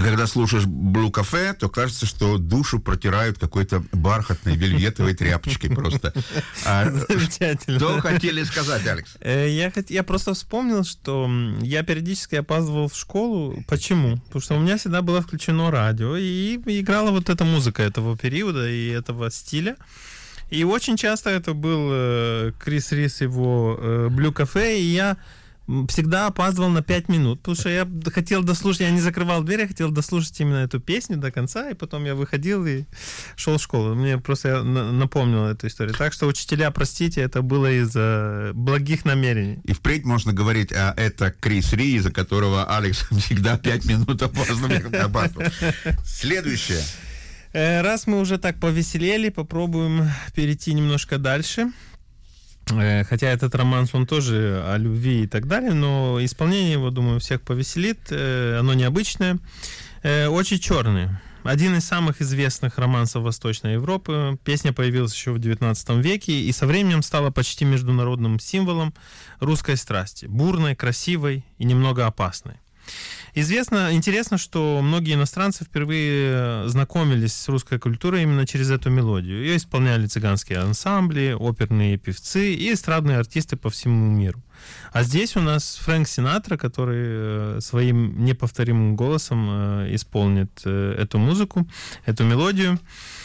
когда слушаешь Blue Cafe, то кажется, что душу протирают какой-то бархатной вельветовой тряпочкой просто. Замечательно. Что хотели сказать, Алекс? Я просто вспомнил, что я периодически опаздывал в школу. Почему? Потому что у меня всегда было включено радио, и играла вот эта музыка этого периода и этого стиля. И очень часто это был Крис Рис, его Blue Cafe, и я всегда опаздывал на 5 минут, потому что я хотел дослушать, я не закрывал дверь, я хотел дослушать именно эту песню до конца, и потом я выходил и шел в школу. Мне просто напомнил эту историю. Так что, учителя, простите, это было из благих намерений. И впредь можно говорить, это Крис Ри, из-за которого Алекс всегда 5 минут опаздывал. Следующее. Раз мы уже так повеселели, попробуем перейти немножко дальше. Хотя этот романс, он тоже о любви и так далее, но исполнение его, думаю, всех повеселит. Оно необычное. «Очи черные». Один из самых известных романсов Восточной Европы. Песня появилась еще в XIX веке и со временем стала почти международным символом русской страсти. Бурной, красивой и немного опасной. Интересно, что многие иностранцы впервые знакомились с русской культурой именно через эту мелодию. Ее исполняли цыганские ансамбли, оперные певцы и эстрадные артисты по всему миру. А здесь у нас Фрэнк Синатра, который своим неповторимым голосом исполнит эту музыку, эту мелодию.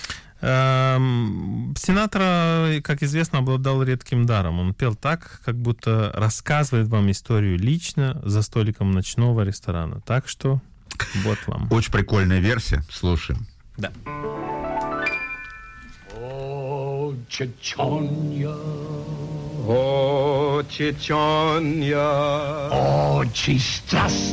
Синатра, как известно, обладал редким даром. Он пел так, как будто рассказывает вам историю лично за столиком ночного ресторана. Так что вот вам. Очень прикольная версия. Слушаем. Да. О, Чечония, о, Чечония, очень страстно.